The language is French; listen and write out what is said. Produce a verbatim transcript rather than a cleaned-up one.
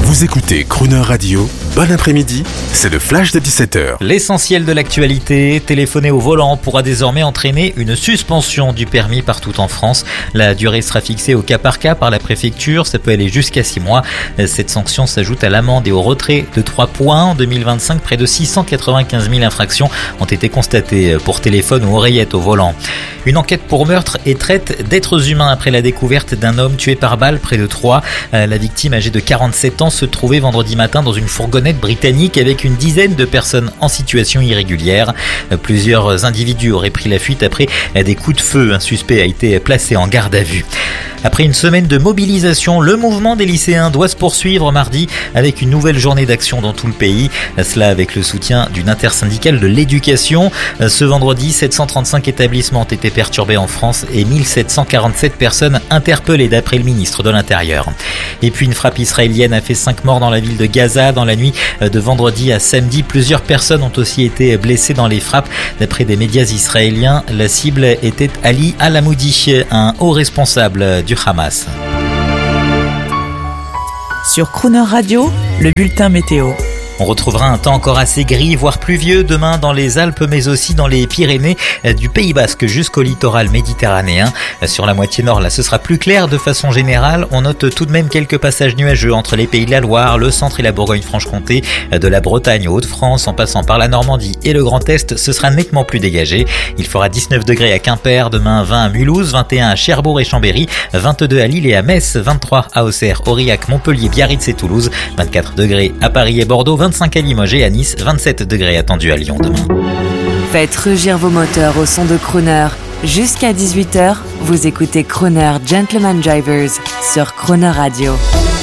Vous écoutez Crooner Radio, bon après-midi, c'est le flash de dix-sept heures. L'essentiel de l'actualité, téléphoner au volant pourra désormais entraîner une suspension du permis partout en France. La durée sera fixée au cas par cas par la préfecture, ça peut aller jusqu'à six mois. Cette sanction s'ajoute à l'amende et au retrait de trois points. En deux mille vingt-cinq, près de six cent quatre-vingt-quinze mille infractions ont été constatées pour téléphone ou oreillette au volant. Une enquête pour meurtre et traite d'êtres humains après la découverte d'un homme tué par balle près de Troyes. La victime, âgée de quarante-sept ans, se trouvait vendredi matin dans une fourgonnette britannique avec une dizaine de personnes en situation irrégulière. Plusieurs individus auraient pris la fuite après des coups de feu. Un suspect a été placé en garde à vue. Après une semaine de mobilisation, le mouvement des lycéens doit se poursuivre mardi avec une nouvelle journée d'action dans tout le pays. Cela avec le soutien d'une intersyndicale de l'éducation. Ce vendredi, sept cent trente-cinq établissements ont été perturbés en France et mille sept cent quarante-sept personnes interpellées d'après le ministre de l'Intérieur. Et puis une frappe israélienne a fait cinq morts dans la ville de Gaza. Dans la nuit de vendredi à samedi, plusieurs personnes ont aussi été blessées dans les frappes. D'après des médias israéliens, la cible était Ali Al-Amoudi, un haut responsable du Hamas. Sur Crooner Radio, le bulletin météo. On retrouvera un temps encore assez gris, voire pluvieux demain dans les Alpes, mais aussi dans les Pyrénées, du Pays Basque jusqu'au littoral méditerranéen. Sur la moitié nord, là, ce sera plus clair de façon générale. On note tout de même quelques passages nuageux entre les Pays de la Loire, le centre et la Bourgogne-Franche-Comté, de la Bretagne aux Hauts-de-France, en passant par la Normandie et le Grand Est. Ce sera nettement plus dégagé. Il fera dix-neuf degrés à Quimper, demain vingt à Mulhouse, vingt et un à Cherbourg et Chambéry, vingt-deux à Lille et à Metz, vingt-trois à Auxerre, Aurillac, Montpellier, Biarritz et Toulouse, vingt-quatre degrés à Paris et Bordeaux, vingt-cinq à Limoges et à Nice, vingt-sept degrés attendus à Lyon demain. Faites rugir vos moteurs au son de Crooner. Jusqu'à dix-huit heures, vous écoutez Crooner Gentleman Drivers sur Crooner Radio.